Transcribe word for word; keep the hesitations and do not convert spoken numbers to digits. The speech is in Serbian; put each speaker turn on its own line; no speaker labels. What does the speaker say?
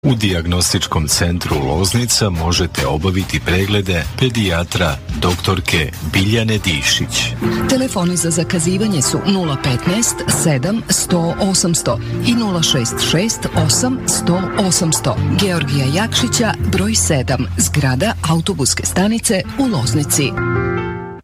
U dijagnostičkom centru Loznica možete obaviti preglede pedijatra doktorke Biljane Dišić.
Telefoni za zakazivanje su nula petnaest sedam sto osamsto i nula šest šest osam sto osamsto. Georgija Jakšića, broj sedam, zgrada autobuske stanice u Loznici.